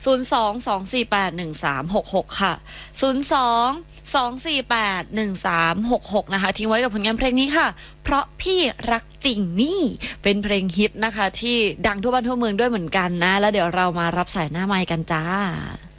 02-248-1366ค่ะ02-248-1366นะคะทิ้งไว้กับผลงานเพลงนี้ค่ะเพราะพี่รักจริงนี่เป็นเพลงฮิตนะคะที่ดังทั่วบ้านทั่วเมืองด้วยเหมือนกันนะแล้วเดี๋ยวเรามารับสายหน้าไมค์กันจ้า